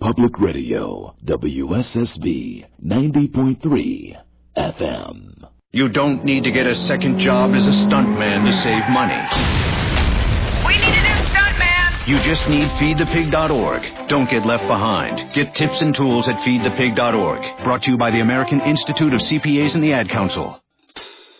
Public Radio, WSSB 90.3 FM. You don't need to get a second job as a stuntman to save money. We need a new stuntman! You just need feedthepig.org. Don't get left behind. Get tips and tools at feedthepig.org. Brought to you by the American Institute of CPAs and the Ad Council.